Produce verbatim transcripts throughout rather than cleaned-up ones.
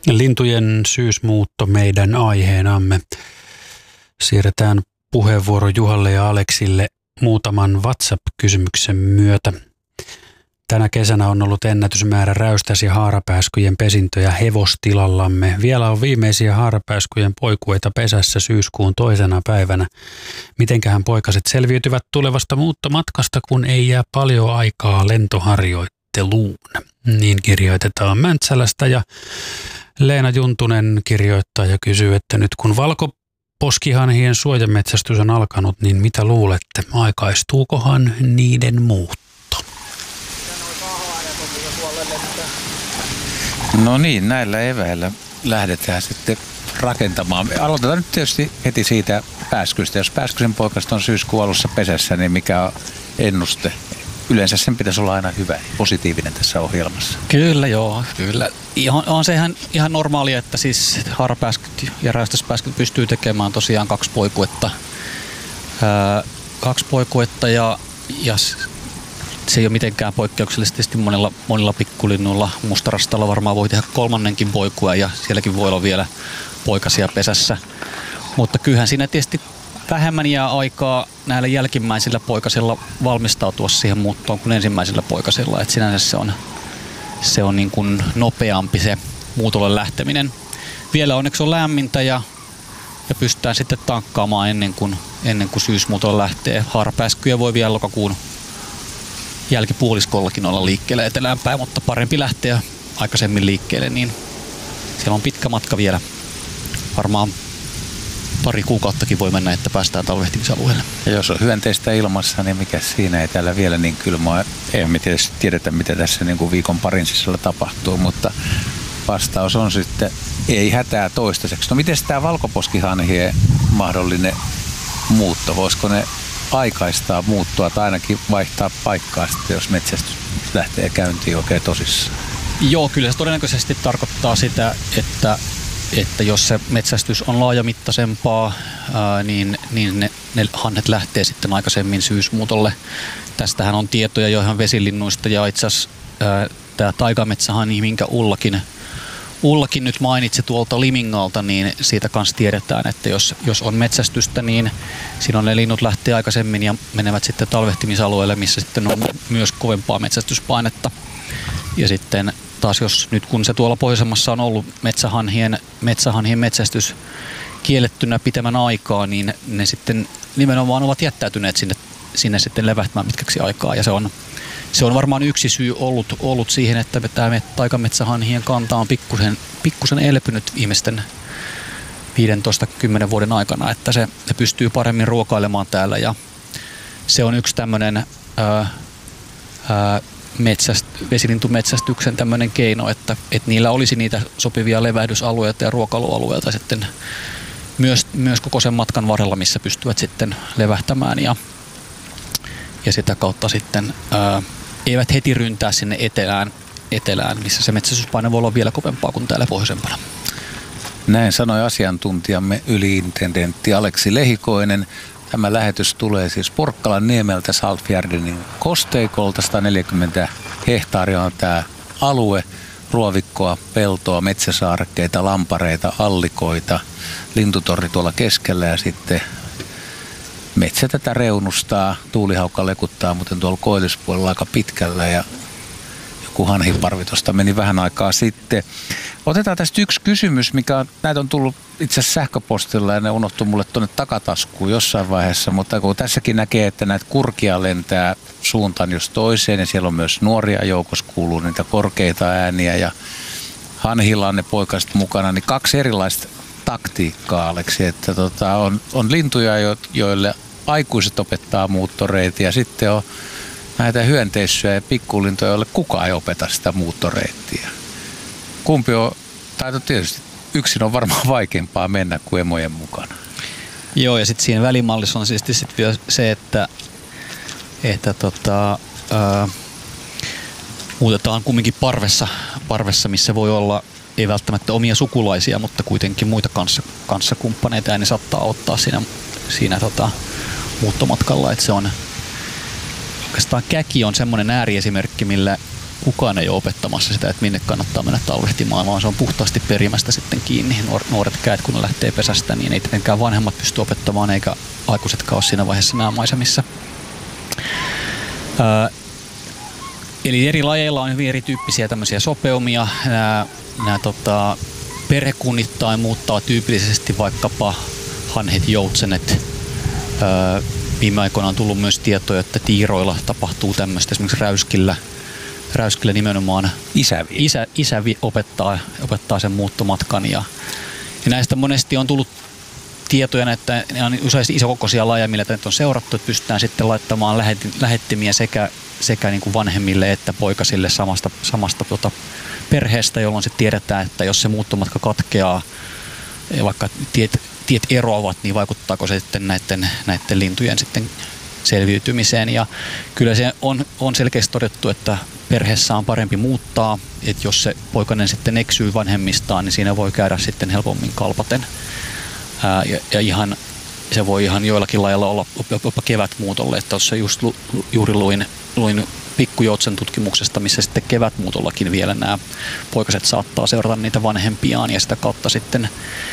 Lintujen syysmuutto meidän aiheenamme. Siirretään puheenvuoro Juhalle ja Aleksille muutaman WhatsApp-kysymyksen myötä. Tänä kesänä on ollut ennätysmäärä räystäs- ja haarapääskyjen pesintöjä hevostilallamme. Vielä on viimeisiä haarapääskyjen poikueita pesässä syyskuun toisena päivänä. Mitenkähän poikaset selviytyvät tulevasta muuttomatkasta, kun ei jää paljon aikaa lentoharjoitteluun? Niin kirjoitetaan Mäntsälästä ja Leena Juntunen kirjoittaa ja kysyy, että nyt kun valkoposkihanhien suojametsästys on alkanut, niin mitä luulette, aikaistuukohan niiden muutto? No niin, näillä eväillä lähdetään sitten rakentamaan. Aloitetaan nyt tietysti heti siitä pääskystä. Jos pääskysen poikasta on syyskuun alussa pesässä, niin mikä on ennuste? Yleensä sen pitäisi olla aina hyvä, positiivinen tässä ohjelmassa. Kyllä joo, kyllä. Ihan, on se ihan, ihan normaalia, että siis haarapääskyt ja räystäspääskyt pystyy tekemään tosiaan kaksi poikuetta. Ää, kaksi poikuetta ja, ja se ei ole mitenkään poikkeuksellisesti monilla, monilla pikkulinnuilla. Mustarastalla varmaan voi tehdä kolmannenkin poikua ja sielläkin voi olla vielä poikasia pesässä. Mutta kyllähän siinä tietysti vähemmän jää aikaa näillä jälkimmäisillä poikasilla valmistautua siihen muuttoon kuin ensimmäisillä poikasilla. Et sinänsä se on, se on niin kuin nopeampi se muutolle lähteminen. Vielä onneksi on lämmintä ja, ja pystytään sitten tankkaamaan ennen kuin, ennen kuin syysmuutolle lähtee. Haarapääskyjä voi vielä lokakuun jälkipuoliskollakin olla liikkeelle eteläänpäin, mutta parempi lähteä aikaisemmin liikkeelle, niin siellä on pitkä matka vielä. Varmaan pari kuukauttakin voi mennä, että päästään talvehtimisalueelle. Ja jos on hyönteistä ilmassa, niin mikä siinä ei täällä vielä niin kylmää. Ei me tietysti tiedetä, mitä tässä niin kuin viikon parin sisällä tapahtuu, mutta vastaus on sitten ei hätää toistaiseksi. No miten tämä valkoposkihanhien mahdollinen muutto? Voisiko ne aikaistaa muuttua tai ainakin vaihtaa paikkaa sitten, jos metsästys lähtee käyntiin oikein tosissaan? Joo, kyllä se todennäköisesti tarkoittaa sitä, että että jos se metsästys on laajamittaisempaa, ää, niin, niin ne, ne hanhet lähtee sitten aikaisemmin syysmuutolle. Tästähän on tietoja jo ihan vesilinnuista ja itse asiassa tämä taikametsähanhi, minkä Ullakin, Ullakin nyt mainitsi tuolta Limingalta, niin siitä kanssa tiedetään, että jos, jos on metsästystä, niin silloin ne linnut lähtee aikaisemmin ja menevät sitten talvehtimisalueelle, missä sitten on myös kovempaa metsästyspainetta. Ja sitten taas jos nyt kun se tuolla pohjoisemmassa on ollut metsähanhien, metsähanhien metsästys kiellettynä pitemmän aikaa, niin ne sitten nimenomaan ovat jättäytyneet sinne, sinne sitten levähtämään pitkäksi aikaa. Ja se on, se on varmaan yksi syy ollut, ollut siihen, että tämä taikametsähanhien kanta on pikkusen, pikkusen elpynyt viimeisten viisitoista kymmenen vuoden aikana, että se, se pystyy paremmin ruokailemaan täällä. Ja se on yksi tämmöinen ää, ää, Metsäst, vesilintumetsästyksen tämmöinen keino, että, että niillä olisi niitä sopivia levähdysalueita ja ruokailualueita sitten myös, myös koko sen matkan varrella, missä pystyvät sitten levähtämään ja, ja sitä kautta sitten ää, eivät heti ryntää sinne etelään, etelään, missä se metsästyspaine voi olla vielä kovempaa kuin täällä pohjoisempana. Näin sanoi asiantuntijamme yliintendentti Aleksi Lehikoinen. Tämä lähetys tulee siis Porkkalan niemeltä Saltfjärdenin kosteikolta. sata neljäkymmentä hehtaaria on tämä alue. Ruovikkoa, peltoa, metsäsaarekkeita, lampareita, allikoita, lintutorni tuolla keskellä ja sitten metsä tätä reunustaa. Tuulihaukka lekuttaa muuten tuolla koillispuolella aika pitkällä ja joku hanhiparvi tuosta meni vähän aikaa sitten. Otetaan tästä yksi kysymys, mikä on, näitä on tullut itse asiassa sähköpostilla ja ne unohtui mulle tuonne takataskuun jossain vaiheessa, mutta kun tässäkin näkee, että näitä kurkia lentää suuntaan jos toiseen ja siellä on myös nuoria joukossa, kuuluu niitä korkeita ääniä ja hanhilla on ne poikaset mukana, niin kaksi erilaista taktiikkaa, Aleksi, että tota, on, on lintuja, joille aikuiset opettaa muuttoreitiä ja sitten on näitä hyönteissyjä ja pikkulintoja, joille kukaan ei opeta sitä muuttoreittiä. Kumpi on, tai tietysti yksin on varmaan vaikeampaa mennä kuin emojen mukana. Joo, ja sitten siinä välimallissa on siis sit vielä se, että, että tota, ää, muutetaan kumminkin parvessa, parvessa, missä voi olla ei välttämättä omia sukulaisia, mutta kuitenkin muita kanssa, kanssakumppaneita, ja ne saattaa ottaa siinä, siinä tota, muuttomatkalla, että se on oikeastaan käki on semmoinen ääriesimerkki, millä, kukaan ei ole opettamassa sitä, että minne kannattaa mennä talvehtimaan, vaan se on puhtaasti perimästä sitten kiinni. Nuoret käät, kun ne lähtee pesästä, niin ei tietenkään vanhemmat pysty opettamaan, eikä aikuisetkaan ole siinä vaiheessa nämä maisemissa. Ää, eli eri lajeilla on hyvin erityyppisiä tämmöisiä sopeumia. Nämä, nämä tota, perhekunnittain muuttaa tyypillisesti vaikkapa hanhet, joutsenet. Ää, viime aikoina on tullut myös tietoja, että tiiroilla tapahtuu tämmöistä, esimerkiksi räyskillä. Räyskillä nimenomaan isävi, isä, isävi opettaa, opettaa sen muuttomatkan. Ja, ja näistä monesti on tullut tietoja, että ne on usein isokokoisia lajeja, millä tätä on seurattu, että pystytään sitten laittamaan lähettimiä sekä, sekä niin kuin vanhemmille että poikasille samasta, samasta tuota perheestä, jolloin sitten tiedetään, että jos se muuttomatka katkeaa, vaikka tiet, tiet eroavat, niin vaikuttaako se sitten näiden, näiden lintujen sitten selviytymiseen. Ja kyllä se on, on selkeästi todettu, että perheessä on parempi muuttaa, että jos se poikainen sitten eksyy vanhemmistaan, niin siinä voi käydä sitten helpommin kalpaten. Ää, ja, ja ihan, se voi ihan joillakin lailla olla jopa kevätmuutolle, että tuossa just lu, juuri luin, luin pikkujoutsen tutkimuksesta, missä sitten kevätmuutollakin vielä nämä poikaset saattaa seurata niitä vanhempiaan ja sitä kautta sitten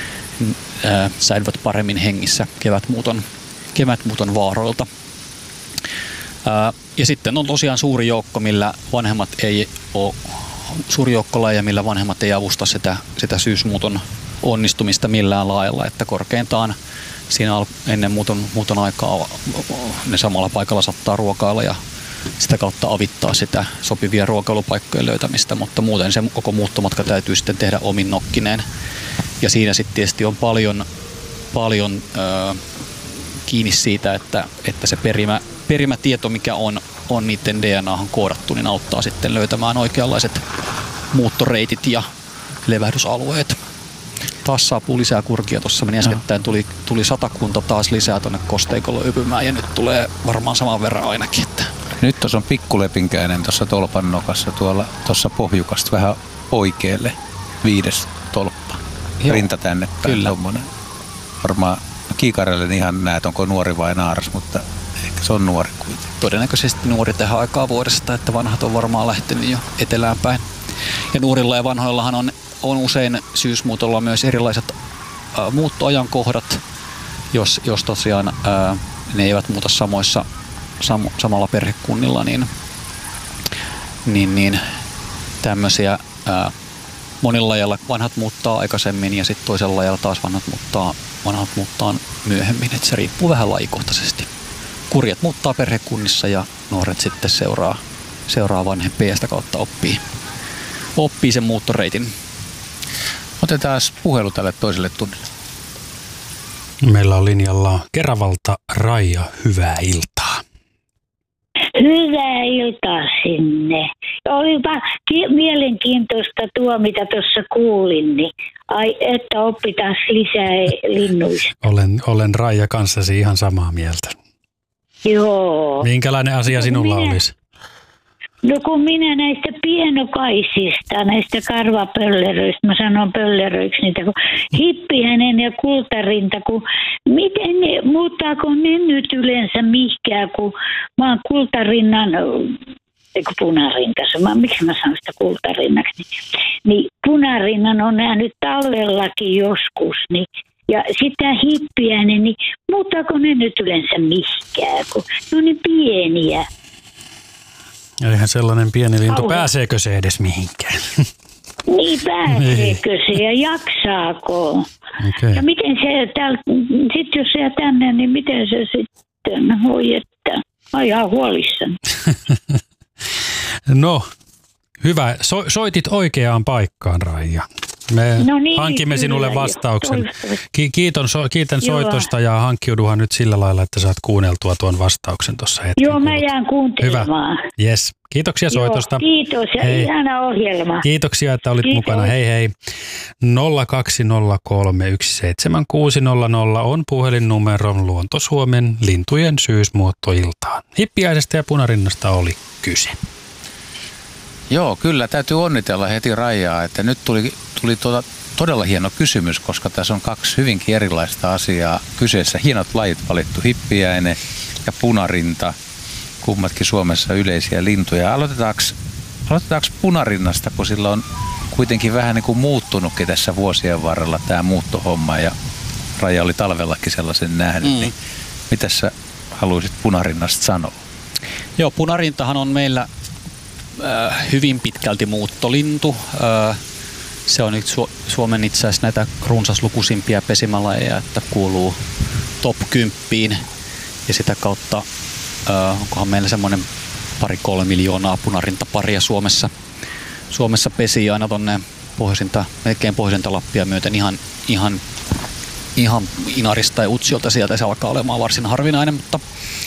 ää, säilyvät paremmin hengissä kevätmuuton, kevätmuuton vaaroilta. Ää, ja sitten on tosiaan suuri joukko, millä vanhemmat ei ole, suuri joukko lajeja, millä vanhemmat ei avusta sitä, sitä syysmuuton onnistumista millään lailla, että korkeintaan siinä ennen muuton, muuton aikaa ne samalla paikalla saattaa ruokailla ja sitä kautta avittaa sitä sopivia ruokailupaikkojen löytämistä, mutta muuten se koko muuttomatka täytyy sitten tehdä omin nokkineen. Ja siinä sitten tietysti on paljon, paljon ö, kiinni siitä, että, että se perimä, perimätieto, mikä on, on niiden D N A:han koodattu, niin auttaa sitten löytämään oikeanlaiset muuttoreitit ja levähdysalueet. Taas saapuu lisää kurkia. Tuossa meni äskettäin, tuli, tuli satakunta taas lisää tuonne kosteikolle ypymään ja nyt tulee varmaan saman verran ainakin. Että. Nyt tuossa on pikkulepinkäinen tuossa tolpan nokassa tuolla tuossa pohjukasta vähän oikealle. Viides tolppa. Joo. Rinta tänne päin. Kyllä. Tommonen. Varmaan kiikarelle ihan näet, onko nuori vai naaras, mutta ehkä se on nuori kuitenkin. Todennäköisesti nuori tähän aikaa vuodesta, että vanhat on varmaan lähtenyt jo etelään päin. Ja nuorilla ja vanhoillahan on On usein syysmuutolla myös erilaiset ä, muuttoajankohdat, jos, jos tosiaan ä, ne eivät muuta samoissa, sam, samalla perhekunnilla, niin, niin, niin tämmöisiä ä, monilla lajilla vanhat muuttaa aikaisemmin ja sitten toisella lajilla taas vanhat muuttaa, vanhat muuttaa myöhemmin, että se riippuu vähän lajikohtaisesti. Kurjat muuttaa perhekunnissa ja nuoret sitten seuraa, seuraa vanhempia ja sitä kautta oppii, oppii sen muuttoreitin. Otetaan puhelu tälle toiselle tunnille. Meillä on linjalla Keravalta Raija, hyvää iltaa. Hyvää iltaa sinne. Olipa ki- mielenkiintoista tuo, mitä tuossa kuulin, niin ai, että oppitaan lisää linnuista. Olen, olen Raija kanssasi ihan samaa mieltä. Joo. Minkälainen asia no, sinulla minä... olisi? No kun minä näistä pienokaisista, näistä karvapölleröistä, mä sanon pölleröiksi niitä, kun hippihänen ja kultarinta, kun miten ne, muuttaako ne nyt yleensä mihkään, kun mä oon kultarinnan, eikö punarinta, mä, miksi mä sanon sitä kultarinnaksi, niin, niin punarinnan on nähnyt talvellakin joskus, niin ja sitten hippiäinen, niin muuttaako ne nyt yleensä mihkään, kun ne on niin pieniä. Eihän sellainen pieni lintu, pääseekö se edes mihinkään? Niin, pääseekö se ja jaksaako? Okay. Ja miten se, sitten jos se jää tänne, niin miten se sitten hoidetaan? Mä oon ihan huolissani. No, hyvä. So, soitit oikeaan paikkaan, Raija. Me no niin, hankimme kyllä, sinulle vastauksen. Ki- kiiton, so, kiitän Joo. soitosta ja hankkiuduhan nyt sillä lailla, että saat kuunneltua tuon vastauksen tuossa hetken. Joo, mä jään kuuntelemaan. Hyvä. Yes. Kiitoksia Joo, soitosta. Kiitos ja hei. Ihana ohjelma. Kiitoksia, että olit Kiitos. mukana. Hei hei. nolla kaksi nolla kolme yksi seitsemän kuusi nolla nolla on puhelinnumero Luonto-Suomen lintujen syysmuuttoiltaan. Hippiäisestä ja punarinnasta oli kyse. Joo, kyllä. Täytyy onnitella heti Raijaa, että nyt tuli, tuli tuota, todella hieno kysymys, koska tässä on kaksi hyvinkin erilaista asiaa kyseessä. Hienot lajit valittu, hippiäinen ja punarinta, kummatkin Suomessa yleisiä lintuja. Aloitetaanko, Aloitetaanko punarinnasta, kun sillä on kuitenkin vähän niin kuin muuttunutkin tässä vuosien varrella tämä muuttohomma ja Raija oli talvellakin sellaisen nähnyt, mm. niin mitä sä haluaisit punarinnasta sanoa? Joo, punarintahan on meillä äh, hyvin pitkälti muuttolintu. Äh, se on nyt Su- Suomen itse asiassa näitä runsaslukuisimpia pesimälajeja, että kuuluu top kymppiin ja sitä kautta äh, onkohan meillä semmoinen pari kolme miljoonaa punarintaparia Suomessa. Suomessa pesii aina tonne pohjoisinta, melkein pohjoisinta Lappia myöten ihan, ihan, ihan Inarista ja Utsiolta sieltä se alkaa olemaan varsin harvinainen, mutta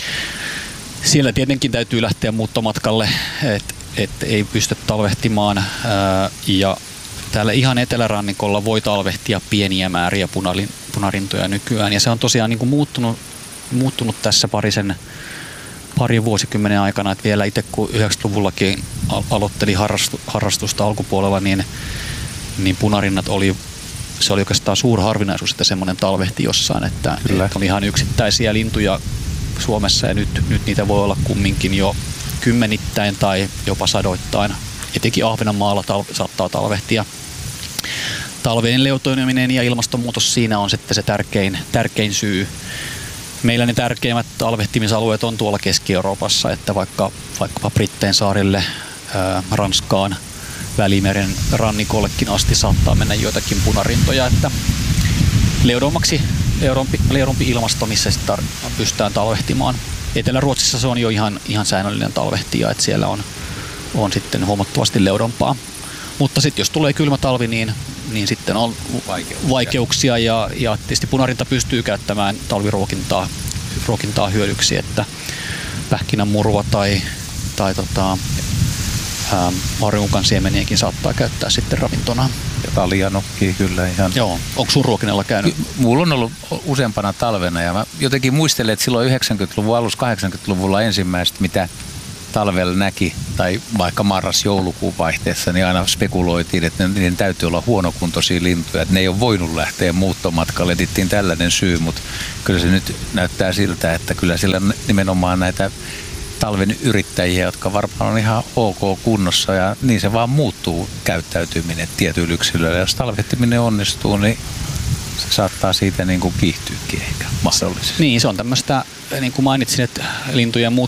siellä tietenkin täytyy lähteä muuttomatkalle, että et ei pysty talvehtimaan ää, ja täällä ihan etelärannikolla voi talvehtia pieniä määriä punalin, punarintoja nykyään ja se on tosiaan niin kuin muuttunut, muuttunut tässä parisen pari vuosikymmenen aikana, että vielä itse kun yhdeksänkymmentäluvullakin aloitteli harrastu, harrastusta alkupuolella, niin, niin punarinnat oli, se oli oikeastaan suurharvinaisuus, että semmoinen talvehti jossain, että, että oli ihan yksittäisiä lintuja Suomessa ja nyt, nyt niitä voi olla kumminkin jo kymmenittäin tai jopa sadoittain. Etenkin Ahvenanmaalla tal, saattaa talvehtia. Talveen leutoineminen ja ilmastonmuutos siinä on sitten se tärkein, tärkein syy. Meillä ne tärkeimmät talvehtimisalueet on tuolla Keski-Euroopassa, että vaikka vaikkapa Brittein saarille, ää, Ranskaan, Välimeren rannikollekin asti saattaa mennä joitakin punarintoja, että leudommaksi leudumpi, leudumpi ilmasto, missä sitten tar- pystytään talvehtimaan. Etelä-Ruotsissa se on jo ihan, ihan säännöllinen talvehtija, että siellä on, on sitten huomattavasti leudompaa. Mutta sitten jos tulee kylmä talvi, niin, niin sitten on vaikeuksia, vaikeuksia ja, ja tietysti punarinta pystyy käyttämään talviruokintaa ruokintaa hyödyksi, että pähkinänmurua tai, tai tota, marjuukan siemeniäkin saattaa käyttää sitten ravintona. Ja taljanokkii kyllä ihan. Joo. Onko sun ruokinnalla käynyt? Mulla on ollut useampana talvena ja mä jotenkin muistelen, että silloin yhdeksänkymmentäluvun alussa, kahdeksankymmentäluvulla ensimmäistä, mitä talvella näki, tai vaikka marras-joulukuun vaihteessa, niin aina spekuloitiin, että niiden täytyy olla huonokuntoisia lintuja, että ne ei ole voinut lähteä muuttomatkalle. Etittiin tällainen syy, mutta kyllä se nyt näyttää siltä, että kyllä sillä nimenomaan näitä talven yrittäjiä, jotka varmaan on ihan ok kunnossa, ja niin se vaan muuttuu käyttäytyminen tietyillä yksilöillä. Jos talvehtiminen onnistuu, niin se saattaa siitä niin kuin kiihtyykin ehkä mahdollisesti. Niin, se on tämmöistä, niin kuin mainitsin, että lintujen